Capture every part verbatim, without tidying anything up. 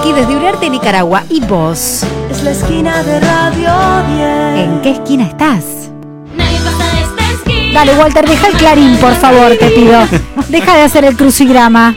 aquí desde Uriarte, Nicaragua. ¿Y vos? Es la esquina de Radio diez. ¿En qué esquina estás? Nadie pasa de esta esquina. Dale, Walter, deja el clarín, por favor, te pido. Deja de hacer el crucigrama.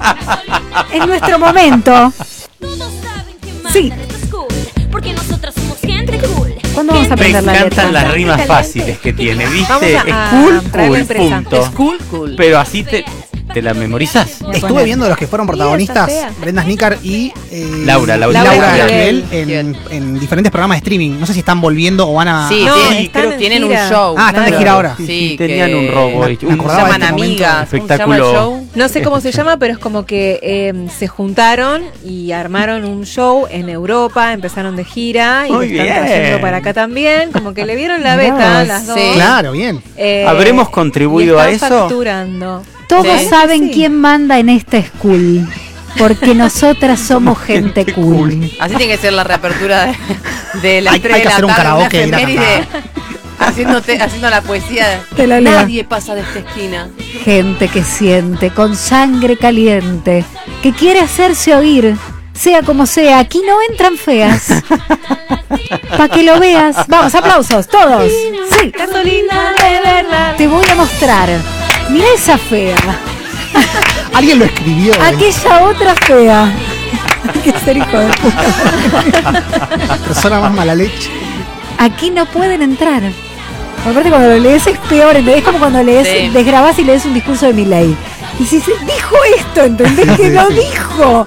Es nuestro momento. Todos saben que manda Sí. esta school, porque nosotras somos gente cool. ¿Cuándo vamos a Me aprender la letra? encantan las rimas fáciles que tiene, ¿viste? Vamos a- Es a cool, traer la cool, empresa. punto. Es cool, cool. Pero así te, te la memorizás. Estuve viendo los que fueron protagonistas, fea. Brenda Snicker y eh, Laura, Laura Laura Esquivel. Esquivel, en, en diferentes programas de streaming. No sé si están volviendo o van a... Sí, a- no, sí, están creo en Tienen un gira. show. Ah, están de gira ahora. Sí, Sí, sí, tenían que- un robo. Me- me un- acordaba Se de llaman este momento. amigas. ¿Cómo se llama el Espectáculo. show? No sé cómo se llama, pero es como que eh, se juntaron y armaron un show en Europa, empezaron de gira y Muy lo están bien. trayendo para acá también. Como que le vieron la Mirá beta vos. las dos. Sí. Claro, bien. Eh, ¿Habremos contribuido y a están eso? facturando. Todos Sí. saben Sí. quién manda en esta school. Porque nosotras somos gente cool. Así tiene que ser la reapertura de, de las Hay- tres hay de que la hacer un tarde, karaoke una y ir a efeméride, haciéndote, haciendo la poesía. Te la leo. Nadie pasa de esta esquina. Gente que siente, con sangre caliente, que quiere hacerse oír, sea como sea. Aquí no entran feas. Para que lo veas. Vamos, aplausos, todos. Sí. Gasolina de verdad. Te voy a mostrar. Mira esa fea. Alguien lo escribió. eh. Aquella otra fea. Hay que ser hijo de puta. Persona más mala leche. Aquí no pueden entrar. Aparte cuando lo lees es peor, ¿entendés? Es como cuando lees, Sí. desgrabás y lees un discurso de Milei. Y si se dijo esto, ¿entendés? Que lo dijo.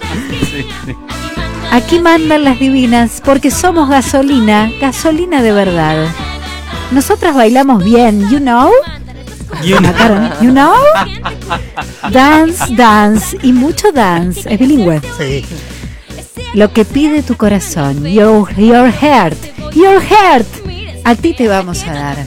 Aquí mandan las divinas porque somos gasolina, gasolina de verdad. Nosotras bailamos bien, you know? Y una- Mataron, you know? Dance, dance y mucho dance. Es bilingüe. Sí. Lo que pide tu corazón, your, your heart, your heart, a ti te vamos a dar.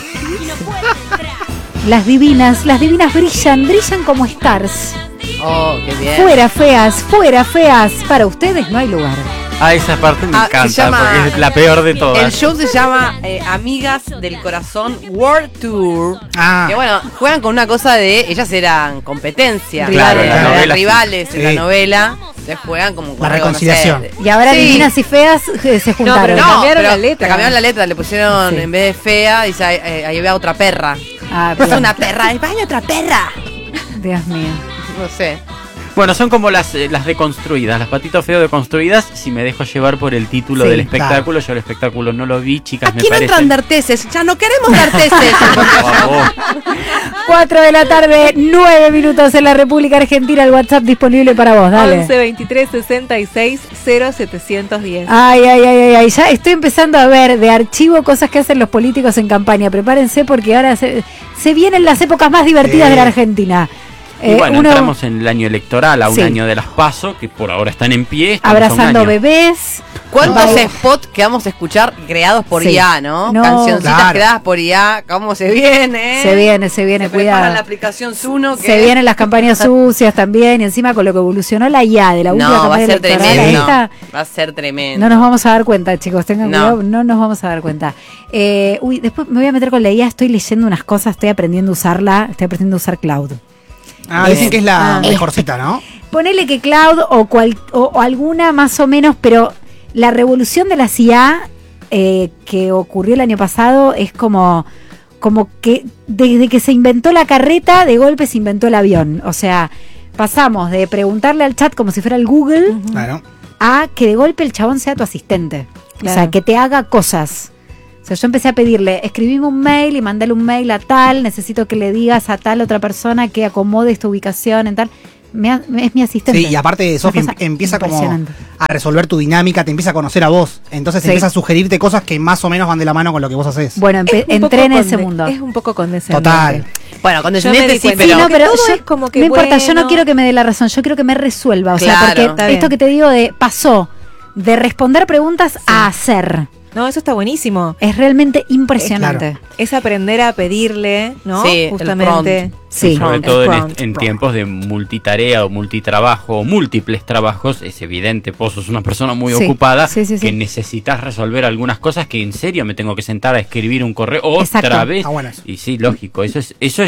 Las divinas, las divinas brillan, brillan como stars. Oh, qué bien. Fuera feas, fuera feas. Para ustedes no hay lugar. Ah, esa parte me Ah, se encanta llama- porque es la peor de El todas. show se llama eh, Amigas del Corazón World Tour. Ah. Que bueno, juegan con una cosa de. Ellas eran competencia. Claro, eran en la novela, rivales sí. en la Sí. novela. Se juegan como con La algo, no reconciliación. sé, Y ahora Sí. divinas y feas eh, se juntaron. pero No, cambiaron pero la letra. le cambiaron la letra, le pusieron Sí. en vez de fea, dice ahí, eh, ahí vea otra perra. Ah, Es pero- una perra, ahí vaya otra perra. Dios mío. No sé. Bueno, son como las, eh, las deconstruidas, las patitos feos deconstruidas. Si me dejo llevar por el título Sí, del espectáculo, yo el espectáculo no lo vi, chicas, me Aquí no parece. entran darteses, ya no queremos darteses. Por favor. Cuatro de la tarde, nueve minutos en la República Argentina. El WhatsApp disponible para vos, dale. once veintitrés sesenta y seis cero setecientos diez. Ay, ay, ay, ay, ay, ya estoy empezando a ver de archivo cosas que hacen los políticos en campaña. Prepárense porque ahora se, se vienen las épocas más divertidas Sí. de la Argentina. Y Eh, bueno, uno entramos en el año electoral, a un Sí. año de las PASO, que por ahora están en pie. estamos a un abrazando año. bebés. ¿Cuántos Vaya. spots que vamos a escuchar creados por Sí. I A, no? No. Cancioncitas Claro. creadas por I A. ¿Cómo se viene? Se viene, se viene, Se prepara cuidado. la aplicación Zuno. Que... Se vienen las campañas sucias también. Y encima con lo que evolucionó la I A de la última No, va a campaña ser electoral a tremendo. esta, Va a ser tremendo. no nos vamos a dar cuenta, chicos. Tengan No. cuidado, no nos vamos a dar cuenta. Eh, uy, después me voy a meter con la I A. Estoy leyendo unas cosas, estoy aprendiendo a usarla. Estoy aprendiendo a usar Cloud. Ah, dicen que es la Ah. mejorcita, ¿no? Ponele que Cloud o, cual, o, o alguna más o menos, pero la revolución de las I A eh, que ocurrió el año pasado es como, como que desde que se inventó la carreta, de golpe se inventó el avión. O sea, pasamos de preguntarle al chat como si fuera el Google Claro. a que de golpe el chabón sea tu asistente. O Claro. sea, que te haga cosas. O sea, yo empecé a pedirle, escribime un mail y mandale un mail a tal, necesito que le digas a tal otra persona que acomode esta ubicación en tal. Me ha- es mi asistente. Sí, y aparte, Sofi, Una cosa empieza como impresionante. a resolver tu dinámica, te empieza a conocer a vos. Entonces Sí. empieza a sugerirte cosas que más o menos van de la mano con lo que vos haces. Bueno, empe- Es un entré poco en ese conde- mundo. Es un poco condescendiente. Total. Bueno, con Yo me descendiente di sí, cuenta. pero. Sí, no, pero todo yo- es como que no importa, yo no bueno. quiero que me dé la razón, yo quiero que me resuelva. O Claro. sea, Está porque bien. esto que te digo de pasó de responder preguntas a hacer. No, eso está buenísimo. Es realmente impresionante. Claro. Es aprender a pedirle, ¿no? Sí, el Justamente. prompt. Sí. Sobre El todo en, prompt. est- en tiempos de multitarea o multitrabajo o múltiples trabajos, es evidente, vos sos una persona muy Sí, ocupada sí, sí, sí. que necesitas resolver algunas cosas que en serio me tengo que sentar a escribir un correo otra Exacto. vez. Ah, bueno, eso. Y sí, lógico, eso es, eso es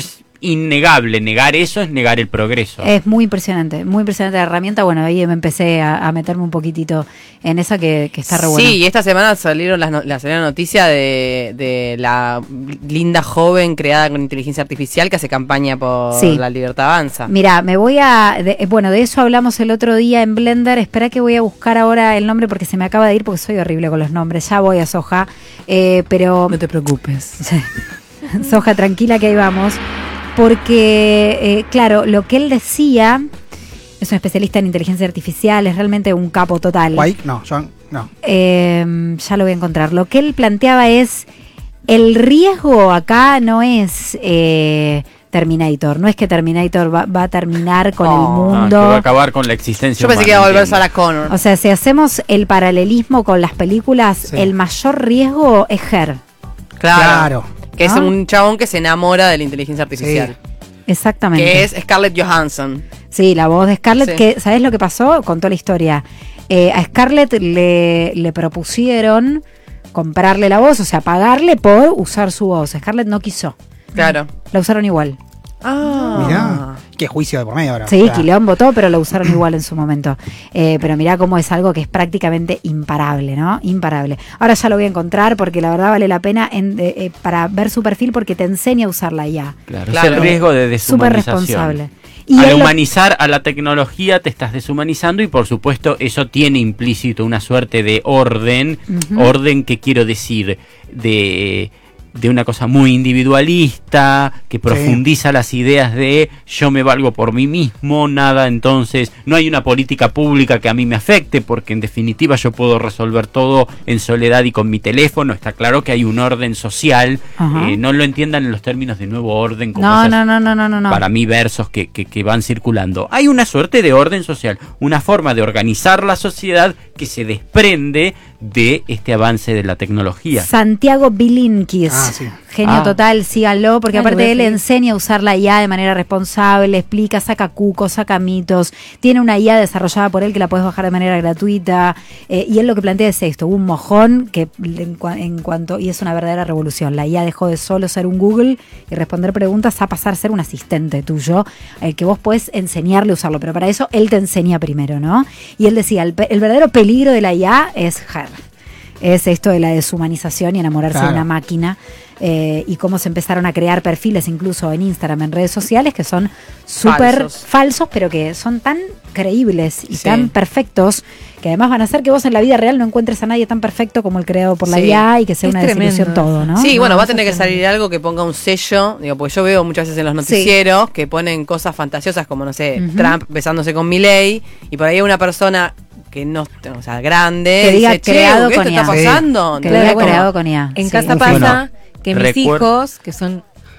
innegable. Negar eso es negar el progreso. Es muy impresionante, muy impresionante la herramienta. Bueno, ahí me empecé a, a meterme un poquitito en esa que, que está re buena. Sí, y esta semana salieron las no, la salió la noticia de, de la linda joven creada con inteligencia artificial que hace campaña por Sí. la libertad avanza. Mira, me voy a... de- bueno, de eso hablamos el otro día en Blender. Espera que voy a buscar ahora el nombre porque se me acaba de ir porque soy horrible con los nombres. Ya voy a Soja. Eh, pero... No te preocupes. Soja, tranquila que ahí vamos. Porque, eh, claro, lo que él decía... Es un especialista en inteligencia artificial, es realmente un capo total. White, no, John, no. Eh, ya lo voy a encontrar. Lo que él planteaba es... El riesgo acá no es... eh, Terminator. No es que Terminator va, va a terminar con Oh. el Ah, mundo. que va a acabar con la existencia Yo pensé humana, que iba a volver entiendo. Sarah Connor. O sea, si hacemos el paralelismo con las películas, Sí. el mayor riesgo es Her. claro. Claro. Que es ¿Ah? un chabón que se enamora de la inteligencia artificial. Exactamente. Que es Scarlett Johansson. Sí, la voz de Scarlett, Sí. que ¿sabés lo que pasó? Contó la historia. Eh, a Scarlett le, le propusieron comprarle la voz, o sea, pagarle por usar su voz. Scarlett no quiso. Claro. La usaron igual. Ah. Mirá, qué juicio de por medio ahora. Sí, O sea, quilombo todo, pero lo usaron igual en su momento. Eh, pero mirá cómo es algo que es prácticamente imparable, ¿no? Imparable. Ahora ya lo voy a encontrar porque la verdad vale la pena en- eh, eh, para ver su perfil porque te enseña a usar la I A. Claro, Claro. es el riesgo de Súper deshumanización. responsable. Y Al él lo- humanizar a la tecnología te estás deshumanizando y por supuesto eso tiene implícito una suerte de orden, Ujú. orden que quiero decir de, de una cosa muy individualista, que profundiza las ideas de yo me valgo por mí mismo, nada, entonces no hay una política pública que a mí me afecte porque en definitiva yo puedo resolver todo en soledad y con mi teléfono. Está claro que hay un orden social, Ajá. eh, no lo entiendan en los términos de nuevo orden como No, esas- no, no, no, no, no, no. para mí versos que, que, que van circulando. Hay una suerte de orden social, una forma de organizar la sociedad que se desprende de este avance de la tecnología. Santiago Bilinkis. Ah, sí. Genio Ah. total, síganlo, porque Ah, lo voy aparte a él seguir. enseña a usar la I A de manera responsable, explica, saca cucos, saca mitos, tiene una I A desarrollada por él que la puedes bajar de manera gratuita, eh, y él lo que plantea es esto, un mojón que en, cua- en cuanto, y es una verdadera revolución, la I A dejó de solo ser un Google y responder preguntas a pasar a ser un asistente tuyo, el que vos podés enseñarle a usarlo, pero para eso él te enseña primero, ¿no? Y él decía, el, pe- el verdadero peligro de la I A es Her. Es esto de la deshumanización y enamorarse Claro. de una máquina, eh, y cómo se empezaron a crear perfiles incluso en Instagram, en redes sociales, que son súper Falsos. falsos, pero que son tan creíbles y Sí. tan perfectos, que además van a hacer que vos en la vida real no encuentres a nadie tan perfecto como el creado por la Sí. I A y que sea Es una tremendo desilusión todo, ¿no? Sí, No, bueno, va a eso tener que es salir algo que ponga un sello, digo, porque yo veo muchas veces en los noticieros que ponen cosas fantasiosas como, no sé, Ujú. Trump besándose con Milei, y por ahí hay una persona que no, o sea, grande, Que diga dice, che, creado ¿qué con esto I A. está pasando? que Entonces, lo haya como- creado con I A. En Sí. casa Muy pasa bueno. que mis Recuer- hijos, que son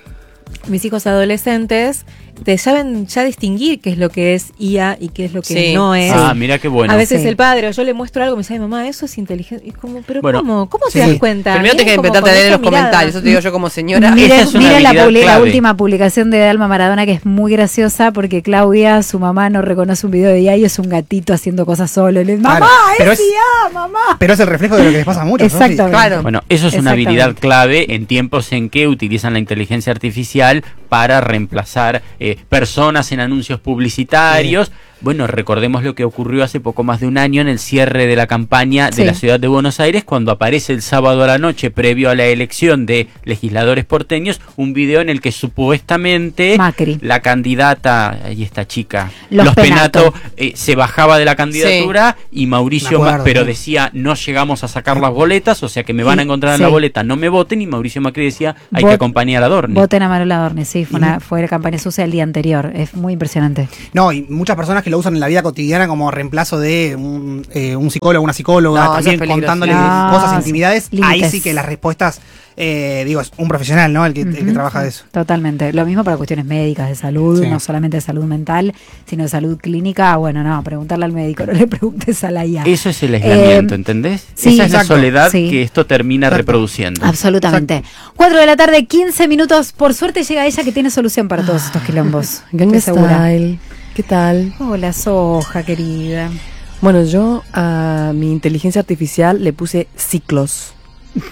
mis hijos adolescentes, te saben ya distinguir qué es lo que es I A y qué es lo que Sí. no es. Ah, mira qué bueno. A veces Sí. el padre, o yo le muestro algo, me dice, "Ay, mamá, eso es inteligente." Y como, pero Bueno, ¿cómo? ¿Cómo sí. te das cuenta? Primero Vienen tenés que como empezarte a con leer esa los mirada. comentarios, eso te digo yo como señora. Miren, Esa es una miren la, habilidad publi- la clave. última publicación de Alma Maradona, que es muy graciosa porque Claudia, su mamá, no reconoce un video de I A y es un gatito haciendo cosas solo. Y le dice, Claro, mamá, pero es es- I A, mamá. Pero es el reflejo de lo que les pasa a muchos. Sofi. Exactamente. Claro. Bueno, eso es una Exactamente. habilidad clave en tiempos en que utilizan la inteligencia artificial para reemplazar eh, personas en anuncios publicitarios. Bueno, recordemos lo que ocurrió hace poco más de un año en el cierre de la campaña de Sí. la ciudad de Buenos Aires, cuando aparece el sábado a la noche, previo a la elección de legisladores porteños, un video en el que supuestamente Macri. la candidata, ahí esta chica, Los Penato. eh, se bajaba de la candidatura y Mauricio, Me Ma- acuerdo, pero sí. decía, no llegamos a sacar las boletas, o sea que me van a encontrar en Sí. la boleta, no me voten, y Mauricio Macri decía, hay Vot- que acompañar a Dorni. Voten a Manuel Adorni, sí, fue, una, fue la campaña sucia el día anterior. Es muy impresionante. No, y muchas personas que lo usan en la vida cotidiana como reemplazo de un, eh, un psicólogo, una psicóloga, No, eso también es peligroso. contándoles No, cosas, sí. intimidades. Ahí Límites. sí que las respuestas, eh, digo, es un profesional, ¿no? El que, el que Ujú. trabaja de eso. Totalmente. Lo mismo para cuestiones médicas, de salud, Sí. no solamente de salud mental, sino de salud clínica. Bueno, no, preguntarle al médico, no le preguntes a la I A. Eso es el aislamiento, Eh, ¿entendés? sí, Esa es la exacto. soledad Sí. que esto termina Exacto. reproduciendo. Absolutamente. Cuatro de la tarde, quince minutos. Por suerte llega ella que tiene solución para todos estos quilombos. Estoy segura. ¿Qué tal? Hola, Soja, querida. Bueno, yo a mi inteligencia artificial le puse ciclos.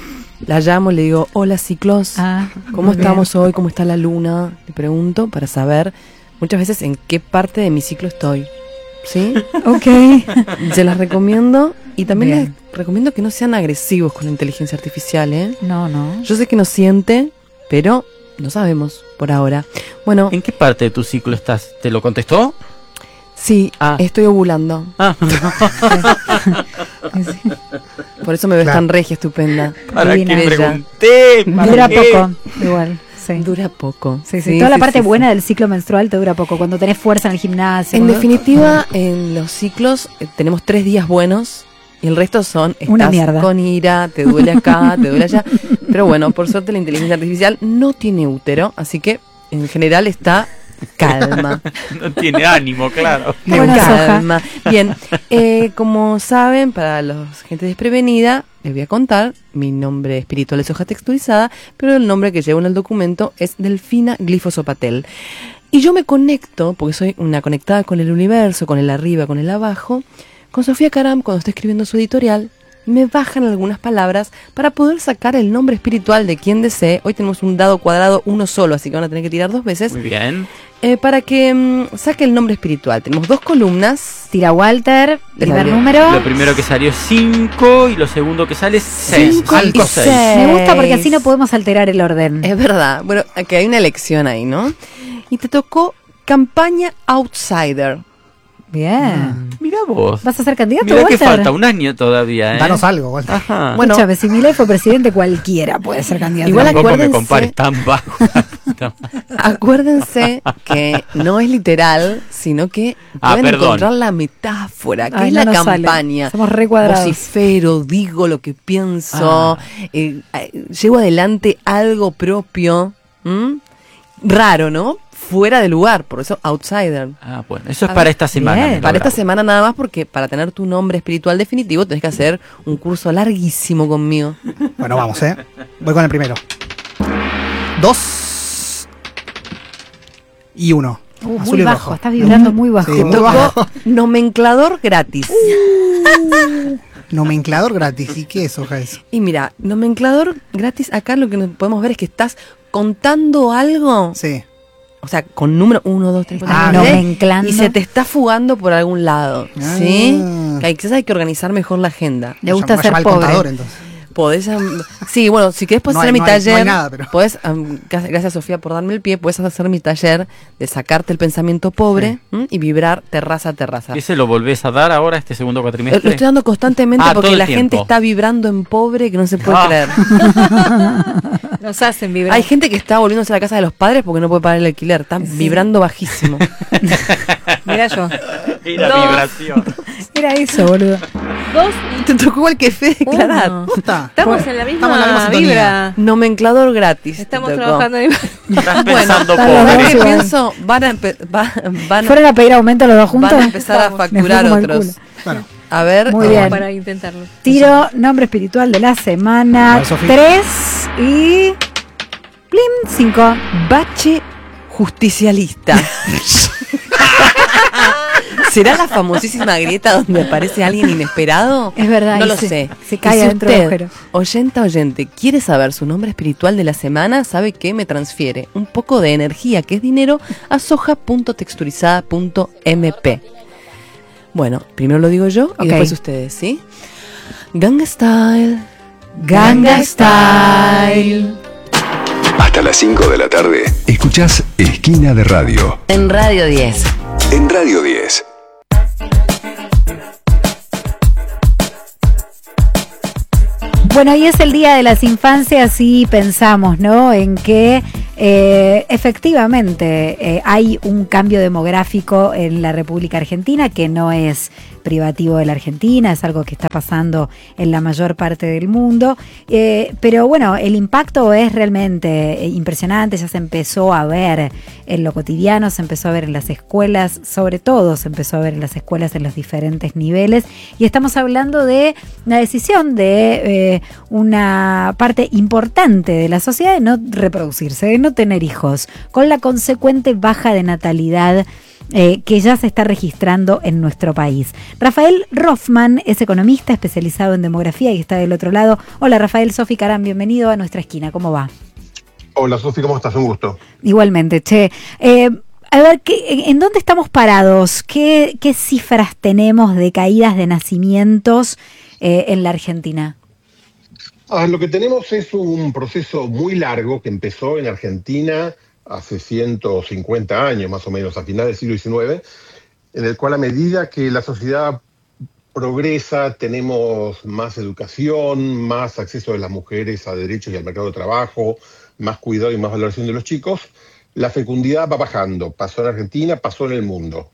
La llamo, le digo, hola ciclos, Ah, ¿cómo muy bien. estamos hoy? ¿Cómo está la luna? Le pregunto para saber muchas veces en qué parte de mi ciclo estoy. ¿Sí? Ok. Se las recomiendo y también Bien. les recomiendo que no sean agresivos con la inteligencia artificial, ¿eh? No, no. Yo sé que nos siente, pero no sabemos por ahora. Bueno, ¿En qué parte de tu ciclo estás? ¿Te lo contestó? sí, Ah. estoy ovulando. Ah, Por eso me ves Claro. tan regia, estupenda. ¿para Divina. qué Bella. pregunté? ¿Para Dura qué? poco, igual. Sí. Dura poco. Sí, sí. Toda la parte buena del ciclo menstrual te dura poco. Cuando tenés fuerza en el gimnasio. En cuando- definitiva, en los ciclos eh, tenemos tres días buenos y el resto son estás Una mierda. con ira, te duele acá, te duele allá. Pero bueno, por suerte la inteligencia artificial no tiene útero, así que en general está calma. No tiene ánimo, claro. Qué buena soja. calma. Bien, eh, como saben, para la gente desprevenida, les voy a contar, mi nombre espiritual es Soja Texturizada, pero el nombre que llevo en el documento es Delfina Glifosopatel. Y yo me conecto, porque soy una conectada con el universo, con el arriba, con el abajo, con Sofía Caram cuando está escribiendo su editorial. Y me bajan algunas palabras para poder sacar el nombre espiritual de quien desee. Hoy tenemos un dado cuadrado, uno solo, así que van a tener que tirar dos veces. Muy bien. Eh, para que mm, saque el nombre espiritual. Tenemos dos columnas. Tira Walter, primer salió. número. Lo primero que salió es cinco y lo segundo que sale es seis. Cinco y Cinco, seis. seis. Me gusta porque así no podemos alterar el orden. Es verdad. Bueno, aquí hay una elección ahí, ¿no? Y te tocó campaña outsider. Bien. Mira vos. ¿Vas a ser candidato, Mira que Walter? falta un año todavía, ¿eh? Danos algo, Walter. Ajá. Bueno, Escúchame, si Milei fue presidente, cualquiera puede ser candidato. Igual Tampoco me acuérdense- compares tan bajo. la puta madre. acuérdense que no es literal, sino que Ah, pueden perdón. encontrar la metáfora, que Ay, es no la nos sale. campaña. Somos re cuadrados. Vocifero, digo lo que pienso, Ah. eh, eh, llevo adelante algo propio. ¿m? Raro, ¿no? Fuera de lugar, por eso outsider. Ah, bueno, eso es para esta semana. bien. me lo Para esta grabo. semana nada más, porque para tener tu nombre espiritual definitivo tenés que hacer un curso larguísimo conmigo. Bueno, vamos, ¿eh? Voy con el primero. Dos. Y uno. Uh, Azul muy y bajo, rojo. estás vibrando muy bajo. Sí, Te muy tocó bajo. nomenclador gratis. Nomenclador gratis. ¿Y qué es, Soja, eso? Y mira, nomenclador gratis, acá lo que nos podemos ver es que estás contando algo, Sí. o sea, con número uno, dos, tres, cuatro, Ah, cinco, seis, nomenclando. y se te está fugando por algún lado, ¿sí? Ah. Que hay- quizás hay que organizar mejor la agenda. Le gusta Me ser llama el pobre. contador, entonces. Podés, am, sí, bueno, si querés puedes No hacer hay- mi no hay- no hay taller, nada, pero- podés, am, gra- gracias Sofía por darme el pie, puedes hacer mi taller de sacarte el pensamiento pobre, ¿m? y vibrar terraza a terraza. ¿Y ese lo volvés a dar ahora, este segundo Lo cuatrimestre? lo estoy dando constantemente Ah, porque todo el la gente tiempo. está vibrando en pobre que no se puede Ah. creer. Nos hacen vibrar. Hay gente que está volviéndose a la casa de los padres porque no puede pagar el alquiler, están vibrando bajísimo. Mira yo. Y la Dos. vibración. Era eso, boludo. Dos Te tocó igual que Fede declarar. uno. Posta. Estamos en la misma, Estamos en la misma sintonía. vibra. Nomenclador gratis. te Estamos tocó. trabajando en Estás pensando está pobre. la ¿Sabes dos qué igual. pienso? Van a, empe- va- van a- ¿Fueron a pedir aumento los dos juntos? van a empezar a Me facturar fue como el otros. culo. Bueno, A ver, Muy eh, bien. para intentarlo. Tiro nombre espiritual de la semana. Vale, Sofi. Tres y. Plim, cinco. Bache justicialista. ¿Será la famosísima grieta donde aparece alguien inesperado? Es verdad, No y lo se- sé. se cae Y si adentro del usted, agujero. oyenta oyente, quiere saber su nombre espiritual de la semana, sabe que me transfiere un poco de energía, que es dinero, a soja punto texturizada punto m p. Bueno, primero lo digo yo y Ok. después ustedes, ¿sí? Ganga Style. Ganga Style. Hasta las cinco de la tarde, escuchás Esquina de Radio, En Radio diez. en Radio diez. Bueno, y es el Día de las Infancias y pensamos, ¿no? En que eh, efectivamente eh, hay un cambio demográfico en la República Argentina que no es privativo de la Argentina, es algo que está pasando en la mayor parte del mundo, eh, pero bueno, el impacto es realmente impresionante, ya se empezó a ver en lo cotidiano, se empezó a ver en las escuelas, sobre todo se empezó a ver en las escuelas en los diferentes niveles, y estamos hablando de una decisión de eh, una parte importante de la sociedad de no reproducirse, de no tener hijos, con la consecuente baja de natalidad eh, que ya se está registrando en nuestro país. Rafael Rothman es economista especializado en demografía y está del otro lado. Hola Rafael, Sofi Carán, bienvenido a Nuestra Esquina, ¿cómo va? Hola Sofi, ¿cómo estás? Un gusto. Igualmente, che. Eh, a ver, ¿qué, ¿en dónde estamos parados? ¿Qué, qué cifras tenemos de caídas de nacimientos eh, en la Argentina? Ah, lo que tenemos es un proceso muy largo que empezó en Argentina hace ciento cincuenta años, más o menos, a finales del siglo diecinueve, en el cual a medida que la sociedad progresa, tenemos más educación, más acceso de las mujeres a derechos y al mercado de trabajo, más cuidado y más valoración de los chicos, la fecundidad va bajando. Pasó en Argentina, pasó en el mundo.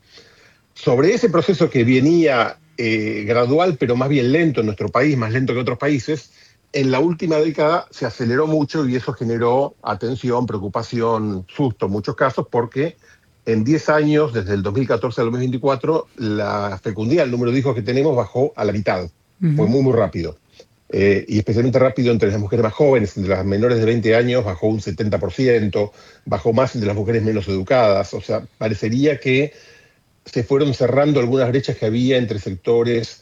Sobre ese proceso que venía eh, gradual, pero más bien lento en nuestro país, más lento que otros países, en la última década se aceleró mucho y eso generó atención, preocupación, susto en muchos casos, porque en diez años, desde el dos mil catorce al dos mil veinticuatro, la fecundidad, el número de hijos que tenemos, bajó a la mitad. Uh-huh. Fue muy, muy rápido. Eh, y especialmente rápido entre las mujeres más jóvenes, entre las menores de veinte años, bajó un setenta por ciento, bajó más entre las mujeres menos educadas. O sea, parecería que se fueron cerrando algunas brechas que había entre sectores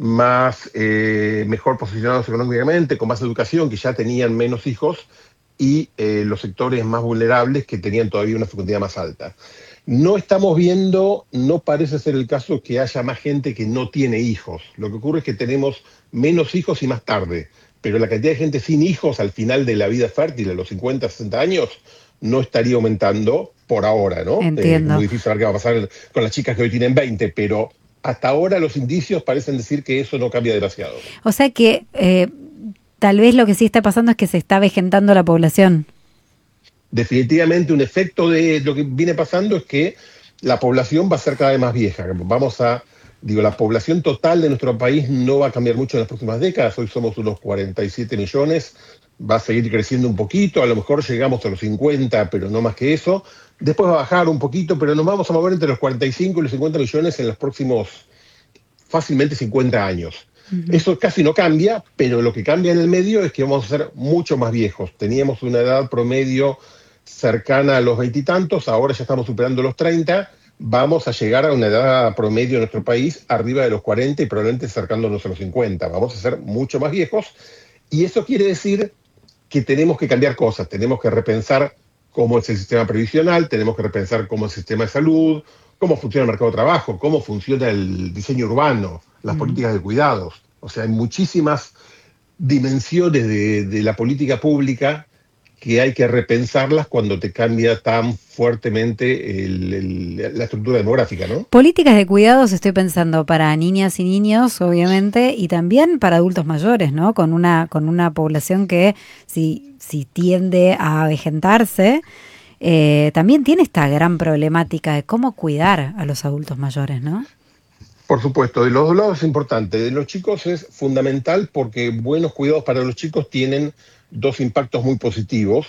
más eh, mejor posicionados económicamente, con más educación, que ya tenían menos hijos, y eh, los sectores más vulnerables que tenían todavía una fecundidad más alta. No estamos viendo, no parece ser el caso que haya más gente que no tiene hijos. Lo que ocurre es que tenemos menos hijos y más tarde, pero la cantidad de gente sin hijos al final de la vida fértil, a los cincuenta, sesenta años, no estaría aumentando por ahora, ¿no? Entiendo. Es muy difícil saber qué va a pasar con las chicas que hoy tienen veinte, pero hasta ahora los indicios parecen decir que eso no cambia demasiado. O sea que eh, tal vez lo que sí está pasando es que se está avejentando la población. Definitivamente un efecto de lo que viene pasando es que la población va a ser cada vez más vieja. Vamos a, digo, la población total de nuestro país no va a cambiar mucho en las próximas décadas. Hoy somos unos cuarenta y siete millones, va a seguir creciendo un poquito, a lo mejor llegamos a los cincuenta, pero no más que eso. Después va a bajar un poquito, pero nos vamos a mover entre los cuarenta y cinco y los cincuenta millones en los próximos fácilmente cincuenta años. Uh-huh. Eso casi no cambia, pero lo que cambia en el medio es que vamos a ser mucho más viejos. Teníamos una edad promedio cercana a los veintitantos, ahora ya estamos superando los treinta, vamos a llegar a una edad promedio en nuestro país arriba de los cuarenta y probablemente acercándonos a los cincuenta. Vamos a ser mucho más viejos y eso quiere decir que tenemos que cambiar cosas, tenemos que repensar cómo es el sistema previsional, tenemos que repensar cómo es el sistema de salud, cómo funciona el mercado de trabajo, cómo funciona el diseño urbano, las mm. políticas de cuidados. O sea, hay muchísimas dimensiones de, de la política pública que hay que repensarlas cuando te cambia tan fuertemente el, el, la estructura demográfica, ¿no? Políticas de cuidados estoy pensando para niñas y niños, obviamente, y también para adultos mayores, ¿no? Con una con una población que si, si tiende a avejentarse, eh, también tiene esta gran problemática de cómo cuidar a los adultos mayores, ¿no? Por supuesto, de los dos lados es importante. De los chicos es fundamental porque buenos cuidados para los chicos tienen dos impactos muy positivos.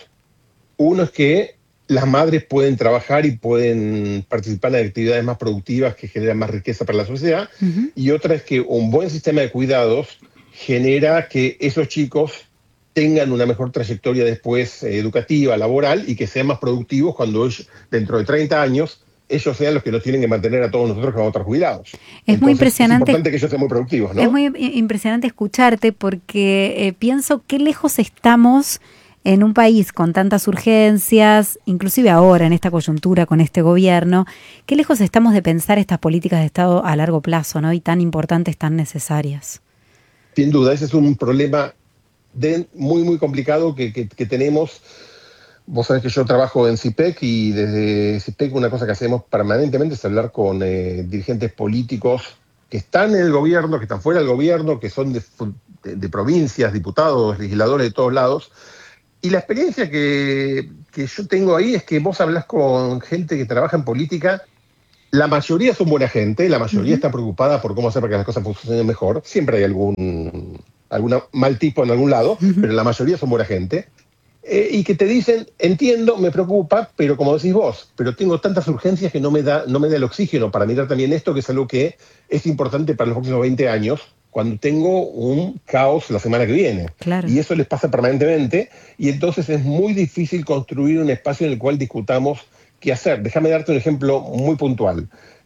Uno es que las madres pueden trabajar y pueden participar en actividades más productivas que generan más riqueza para la sociedad. Uh-huh. Y otra es que un buen sistema de cuidados genera que esos chicos tengan una mejor trayectoria después eh, educativa, laboral, y que sean más productivos cuando ellos, dentro de treinta años, ellos sean los que nos tienen que mantener a todos nosotros que vamos a estar jubilados. Es Entonces, muy impresionante. Es importante que ellos sean muy productivos, ¿no? Es muy impresionante escucharte porque eh, pienso qué lejos estamos en un país con tantas urgencias, inclusive ahora en esta coyuntura con este gobierno, qué lejos estamos de pensar estas políticas de Estado a largo plazo, ¿no? Y tan importantes, tan necesarias. Sin duda, ese es un problema de, muy, muy complicado que, que, que tenemos. Vos sabés que yo trabajo en C I P E C y desde C I P E C una cosa que hacemos permanentemente es hablar con eh, dirigentes políticos que están en el gobierno, que están fuera del gobierno, que son de, de, de provincias, diputados, legisladores de todos lados. Y la experiencia que, que yo tengo ahí es que vos hablas con gente que trabaja en política, la mayoría son buena gente, la mayoría uh-huh. está preocupada por cómo hacer para que las cosas funcionen mejor. Siempre hay algún, algún mal tipo en algún lado, uh-huh. pero la mayoría son buena gente. Eh, y que te dicen, entiendo, me preocupa, pero como decís vos, pero tengo tantas urgencias que no me da, no me da el oxígeno para mirar también esto, que es algo que es importante para los próximos veinte años, cuando tengo un caos la semana que viene. Claro. Y eso les pasa permanentemente, y entonces es muy difícil construir un espacio en el cual discutamos que hacer. Déjame darte un ejemplo muy puntual.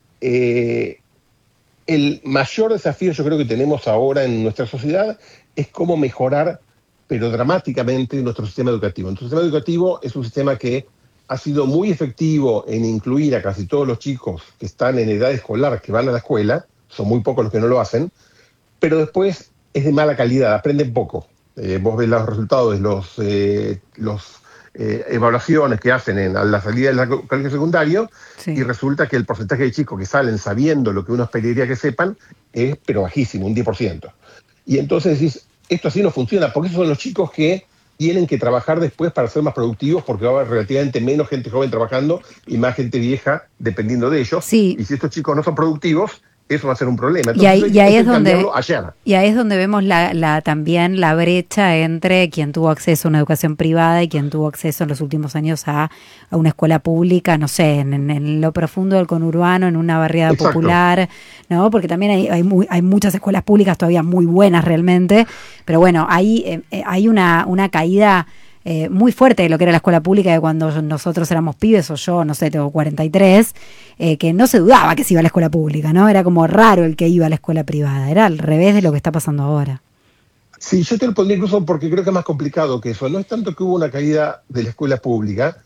Eh, el mayor desafío yo creo que tenemos ahora en nuestra sociedad es cómo mejorar, pero dramáticamente, nuestro sistema educativo. Nuestro sistema educativo es un sistema que ha sido muy efectivo en incluir a casi todos los chicos que están en edad escolar, que van a la escuela, son muy pocos los que no lo hacen, pero después es de mala calidad, aprenden poco. Eh, vos ves los resultados de los, eh, los eh, evaluaciones que hacen en, a la salida del colegio secundario, sí. Y resulta que el porcentaje de chicos que salen sabiendo lo que uno esperaría que sepan es pero bajísimo, un diez por ciento. Y entonces decís, esto así no funciona, porque esos son los chicos que tienen que trabajar después para ser más productivos, porque va a haber relativamente menos gente joven trabajando y más gente vieja dependiendo de ellos. Sí. Y si estos chicos no son productivos, eso va a ser un problema. Entonces, y ahí, y ahí es donde ayer. y ahí es donde vemos la, la también la brecha entre quien tuvo acceso a una educación privada y quien tuvo acceso en los últimos años a, a una escuela pública, no sé, en, en, en lo profundo del conurbano, en una barriada Exacto. popular, ¿no? Porque también hay hay, muy, hay muchas escuelas públicas todavía muy buenas realmente, pero bueno, ahí eh, hay una una caída Eh, muy fuerte de lo que era la escuela pública de cuando nosotros éramos pibes, o yo, no sé, tengo cuarenta y tres, eh, que no se dudaba que se iba a la escuela pública, ¿no? Era como raro el que iba a la escuela privada, era al revés de lo que está pasando ahora. Sí, yo te lo pondría incluso porque creo que es más complicado que eso. No es tanto que hubo una caída de la escuela pública,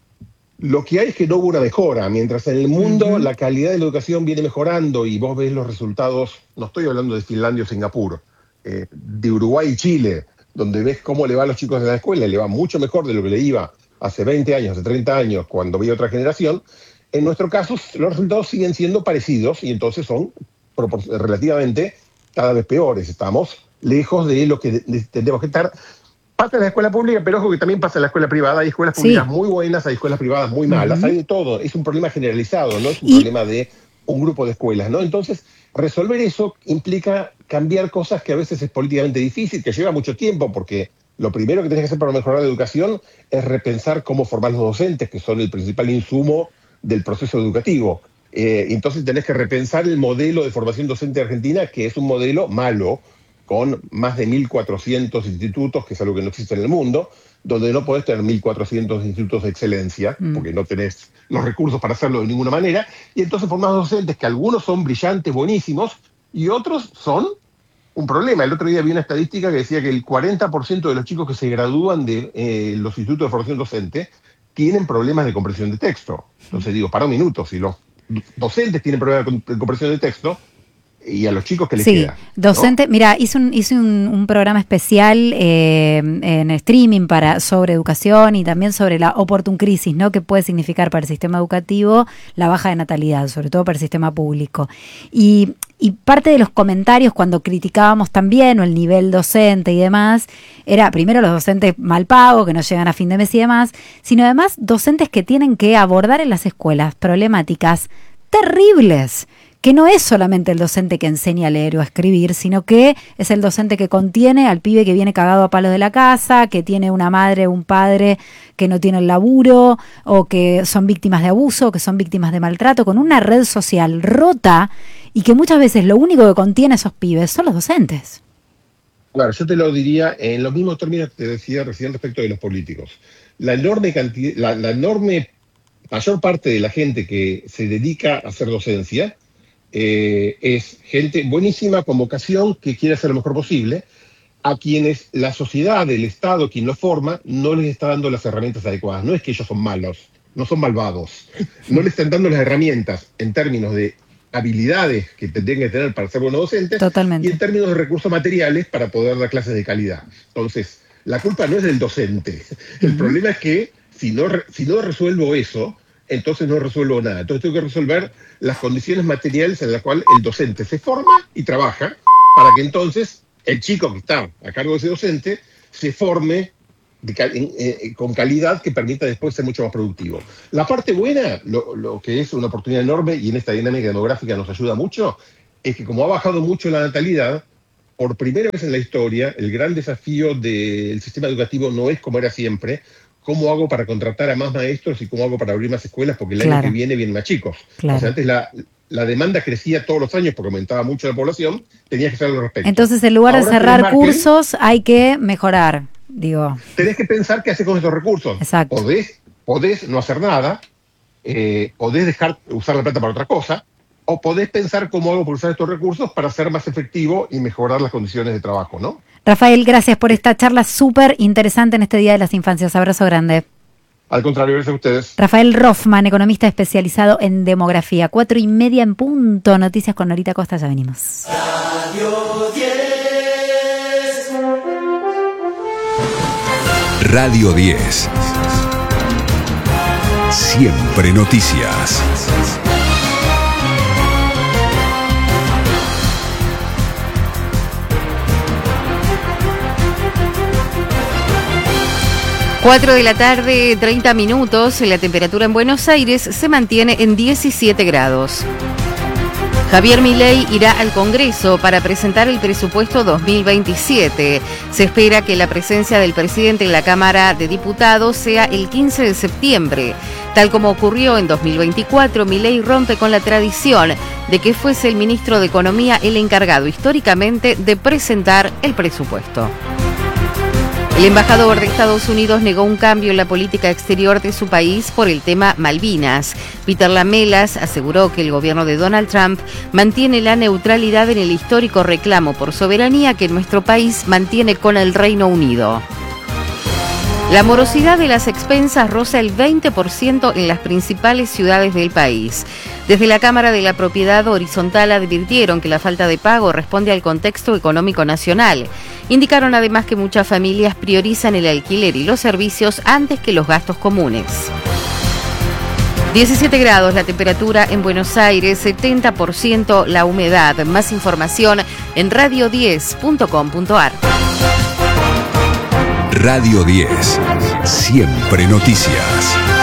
lo que hay es que no hubo una mejora. Mientras en el mundo uh-huh. la calidad de la educación viene mejorando y vos ves los resultados, no estoy hablando de Finlandia o Singapur, eh, de Uruguay y Chile, donde ves cómo le va a los chicos de la escuela, le va mucho mejor de lo que le iba hace veinte años, hace treinta años, cuando había otra generación. En nuestro caso, los resultados siguen siendo parecidos y entonces son relativamente cada vez peores. Estamos lejos de lo que tendremos que estar. Pasa en la escuela pública, pero ojo que también pasa en la escuela privada. Hay escuelas públicas sí. muy buenas, hay escuelas privadas muy malas, uh-huh. hay de todo. Es un problema generalizado, no es un y... problema de un grupo de escuelas, ¿no? Entonces, resolver eso implica cambiar cosas que a veces es políticamente difícil, que lleva mucho tiempo, porque lo primero que tenés que hacer para mejorar la educación es repensar cómo formar los docentes, que son el principal insumo del proceso educativo. Eh, entonces tenés que repensar el modelo de formación docente de Argentina, que es un modelo malo, con más de mil cuatrocientos institutos, que es algo que no existe en el mundo, donde no podés tener mil cuatrocientos institutos de excelencia, mm. porque no tenés los recursos para hacerlo de ninguna manera, y entonces formás docentes que algunos son brillantes, buenísimos, y otros son un problema. El otro día vi una estadística que decía que el cuarenta por ciento de los chicos que se gradúan de eh, los institutos de formación docente tienen problemas de comprensión de texto. Entonces digo, para un minuto, si los docentes tienen problemas de comprensión de texto, y a los chicos que les sí, queda. Docente, ¿no? Mira, hice un, hice un, un programa especial eh, en streaming para, sobre educación y también sobre la oportun crisis, ¿no? Que puede significar para el sistema educativo la baja de natalidad, sobre todo para el sistema público. Y, y parte de los comentarios cuando criticábamos también o el nivel docente y demás, era primero los docentes mal pagos, que no llegan a fin de mes y demás, sino además docentes que tienen que abordar en las escuelas problemáticas terribles, que no es solamente el docente que enseña a leer o a escribir, sino que es el docente que contiene al pibe que viene cagado a palos de la casa, que tiene una madre o un padre que no tiene el laburo, o que son víctimas de abuso, que son víctimas de maltrato, con una red social rota y que muchas veces lo único que contiene a esos pibes son los docentes. Claro, yo te lo diría en los mismos términos que te decía recién respecto de los políticos. La enorme cantidad, la, la enorme mayor parte de la gente que se dedica a hacer docencia Eh, es gente buenísima con vocación que quiere hacer lo mejor posible, a quienes la sociedad, el Estado, quien los forma, no les está dando las herramientas adecuadas. No es que ellos son malos, no son malvados. No les están dando las herramientas en términos de habilidades que tendrían que tener para ser buenos docentes. Totalmente. Y en términos de recursos materiales para poder dar clases de calidad. Entonces, la culpa no es del docente. El uh-huh. problema es que si no, si no resuelvo eso, entonces no resuelvo nada. Entonces tengo que resolver las condiciones materiales en las cuales el docente se forma y trabaja para que entonces el chico que está a cargo de ese docente se forme de, eh, con calidad que permita después ser mucho más productivo. La parte buena, lo, lo que es una oportunidad enorme y en esta dinámica demográfica nos ayuda mucho, es que como ha bajado mucho la natalidad, por primera vez en la historia, el gran desafío del sistema educativo no es como era siempre, ¿cómo hago para contratar a más maestros y cómo hago para abrir más escuelas? Porque el claro. año que viene vienen más chicos. Claro. O sea, antes la, la demanda crecía todos los años porque aumentaba mucho la población, tenías que hacer algo al respecto. Entonces, en lugar Ahora de cerrar cursos, hay que mejorar, digo. Tenés que pensar qué hacer con esos recursos. Exacto. Podés, podés no hacer nada, eh, podés dejar usar la plata para otra cosa, o podés pensar cómo hago por usar estos recursos para ser más efectivo y mejorar las condiciones de trabajo, ¿no? Rafael, gracias por esta charla súper interesante en este Día de las Infancias. Abrazo grande. Al contrario, gracias a ustedes. Rafael Roffman, economista especializado en demografía. Cuatro y media en punto. Noticias con Norita Costa, ya venimos. Radio diez. Radio diez. Siempre noticias. cuatro de la tarde, treinta minutos, la temperatura en Buenos Aires se mantiene en diecisiete grados. Javier Milei irá al Congreso para presentar el presupuesto dos mil veintisiete. Se espera que la presencia del presidente en la Cámara de Diputados sea el quince de septiembre. Tal como ocurrió en dos mil veinticuatro, Milei rompe con la tradición de que fuese el ministro de Economía el encargado históricamente de presentar el presupuesto. El embajador de Estados Unidos negó un cambio en la política exterior de su país por el tema Malvinas. Peter Lamelas aseguró que el gobierno de Donald Trump mantiene la neutralidad en el histórico reclamo por soberanía que nuestro país mantiene con el Reino Unido. La morosidad de las expensas roza el veinte por ciento en las principales ciudades del país. Desde la Cámara de la Propiedad Horizontal advirtieron que la falta de pago responde al contexto económico nacional. Indicaron además que muchas familias priorizan el alquiler y los servicios antes que los gastos comunes. diecisiete grados la temperatura en Buenos Aires, setenta por ciento la humedad. Más información en radio diez punto com punto ar. Radio diez. Siempre noticias.